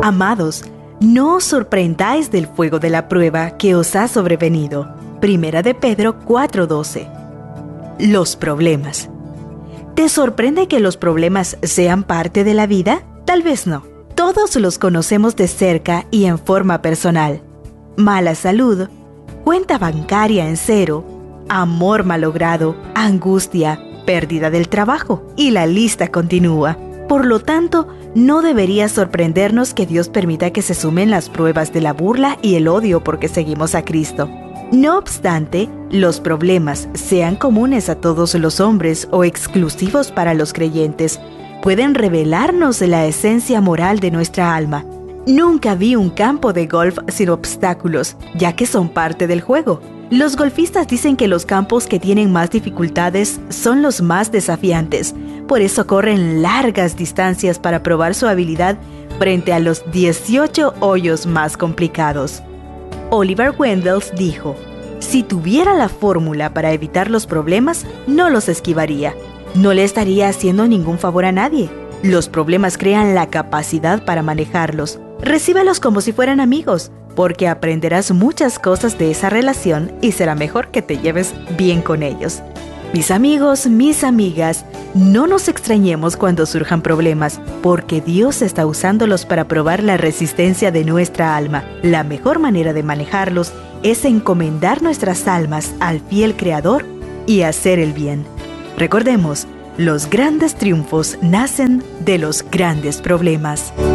Amados, no os sorprendáis del fuego de la prueba que os ha sobrevenido. Primera de Pedro 4:12. Los problemas. ¿Te sorprende que los problemas sean parte de la vida? Tal vez no. Todos los conocemos de cerca y en forma personal. Mala salud, cuenta bancaria en cero, amor malogrado, angustia, pérdida del trabajo, y la lista continúa. Por lo tanto, no debería sorprendernos que Dios permita que se sumen las pruebas de la burla y el odio porque seguimos a Cristo. No obstante, los problemas, sean comunes a todos los hombres o exclusivos para los creyentes, pueden revelarnos la esencia moral de nuestra alma. Nunca vi un campo de golf sin obstáculos, ya que son parte del juego. Los golfistas dicen que los campos que tienen más dificultades son los más desafiantes. Por eso corren largas distancias para probar su habilidad frente a los 18 hoyos más complicados. Oliver Wendell dijo: si tuviera la fórmula para evitar los problemas, no los esquivaría. No le estaría haciendo ningún favor a nadie. Los problemas crean la capacidad para manejarlos. Recíbelos como si fueran amigos, porque aprenderás muchas cosas de esa relación y será mejor que te lleves bien con ellos. Mis amigos, mis amigas, no nos extrañemos cuando surjan problemas, porque Dios está usándolos para probar la resistencia de nuestra alma. La mejor manera de manejarlos es encomendar nuestras almas al fiel Creador y hacer el bien. Recordemos, los grandes triunfos nacen de los grandes problemas.